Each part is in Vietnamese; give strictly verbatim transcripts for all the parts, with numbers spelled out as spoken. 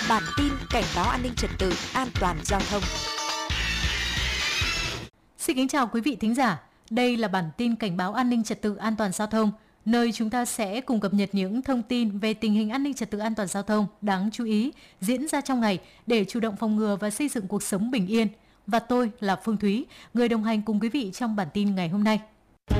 Bản tin cảnh báo an ninh trật tự, an toàn giao thông. Xin kính chào quý vị thính giả. Đây là bản tin cảnh báo an ninh trật tự, an toàn giao thông, nơi chúng ta sẽ cùng cập nhật những thông tin về tình hình an ninh trật tự, an toàn giao thông đáng chú ý diễn ra trong ngày để chủ động phòng ngừa và xây dựng cuộc sống bình yên. Và tôi là Phương Thúy, người đồng hành cùng quý vị trong bản tin ngày hôm nay.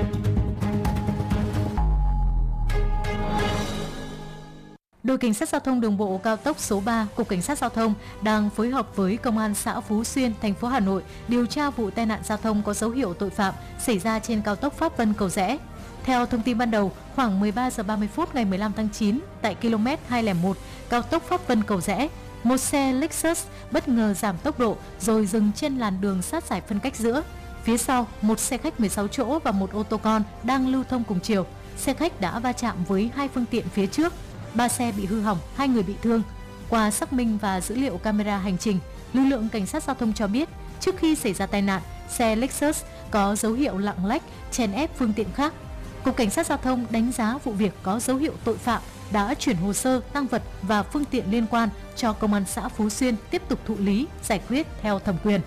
Đội Cảnh sát Giao thông Đường bộ cao tốc số ba, Cục Cảnh sát Giao thông đang phối hợp với Công an xã Phú Xuyên, thành phố Hà Nội điều tra vụ tai nạn giao thông có dấu hiệu tội phạm xảy ra trên cao tốc Pháp Vân - Cầu Giẽ. Theo thông tin ban đầu, khoảng mười ba giờ ba mươi phút ngày mười lăm tháng chín, tại km hai không một cao tốc Pháp Vân - Cầu Giẽ, một xe Lexus bất ngờ giảm tốc độ rồi dừng trên làn đường sát giải phân cách giữa. Phía sau, một xe khách mười sáu chỗ và một ô tô con đang lưu thông cùng chiều. Xe khách đã va chạm với hai phương tiện phía trước. Ba xe bị hư hỏng, hai người bị thương. Qua xác minh và dữ liệu camera hành trình, lực lượng cảnh sát giao thông cho biết trước khi xảy ra tai nạn, xe Lexus có dấu hiệu lạng lách, chèn ép phương tiện khác. Cục Cảnh sát Giao thông đánh giá vụ việc có dấu hiệu tội phạm, đã chuyển hồ sơ, tang vật và phương tiện liên quan cho Công an xã Phú Xuyên tiếp tục thụ lý, giải quyết theo thẩm quyền.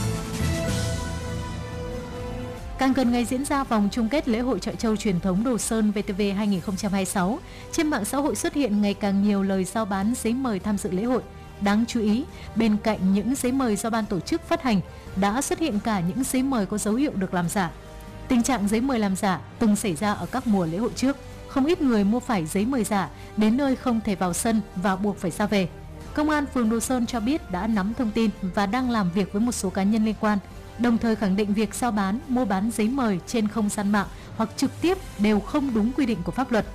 Càng gần ngày diễn ra vòng chung kết lễ hội chợ châu truyền thống Đồ Sơn vê tê vê hai không hai sáu, trên mạng xã hội xuất hiện ngày càng nhiều lời rao bán giấy mời tham dự lễ hội. Đáng chú ý, bên cạnh những giấy mời do ban tổ chức phát hành, đã xuất hiện cả những giấy mời có dấu hiệu được làm giả. Tình trạng giấy mời làm giả từng xảy ra ở các mùa lễ hội trước. Không ít người mua phải giấy mời giả, đến nơi không thể vào sân và buộc phải ra về. Công an phường Đồ Sơn cho biết đã nắm thông tin và đang làm việc với một số cá nhân liên quan, đồng thời khẳng định việc rao bán, mua bán giấy mời trên không gian mạng hoặc trực tiếp đều không đúng quy định của pháp luật.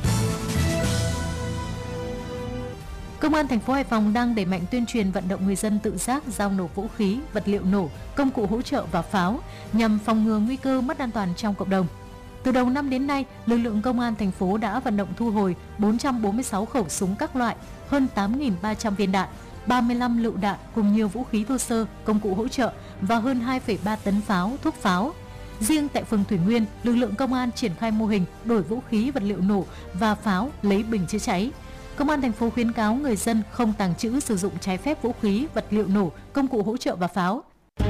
Công an thành phố Hải Phòng đang đẩy mạnh tuyên truyền vận động người dân tự giác giao nộp vũ khí, vật liệu nổ, công cụ hỗ trợ và pháo nhằm phòng ngừa nguy cơ mất an toàn trong cộng đồng. Từ đầu năm đến nay, lực lượng công an thành phố đã vận động thu hồi bốn trăm bốn mươi sáu khẩu súng các loại, hơn tám nghìn ba trăm viên đạn, ba mươi lăm lựu đạn cùng nhiều vũ khí thô sơ, công cụ hỗ trợ và hơn hai phẩy ba tấn pháo, thuốc pháo. Riêng tại phường Thủy Nguyên, lực lượng công an triển khai mô hình đổi vũ khí, vật liệu nổ và pháo lấy bình chữa cháy. Công an thành phố khuyến cáo người dân không tàng trữ, sử dụng trái phép vũ khí, vật liệu nổ, công cụ hỗ trợ và pháo.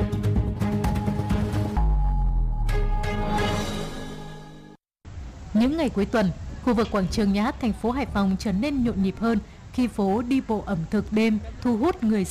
Những ngày cuối tuần, khu vực quảng trường Nhà hát thành phố Hải Phòng trở nên nhộn nhịp hơn khi phố đi bộ ẩm thực đêm thu hút người